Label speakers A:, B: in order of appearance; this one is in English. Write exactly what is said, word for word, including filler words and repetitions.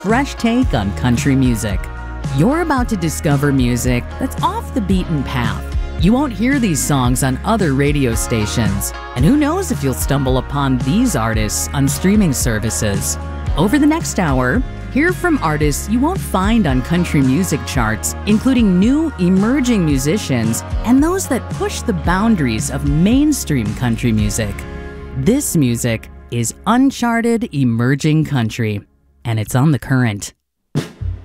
A: fresh take on country music. You're about to discover music that's off the beaten path. You won't hear these songs on other radio stations, and who knows if you'll stumble upon these artists on streaming services. Over the next hour, hear from artists you won't find on country music charts, including new emerging musicians and those that push the boundaries of mainstream country music. This music is uncharted emerging country, and it's on The Current.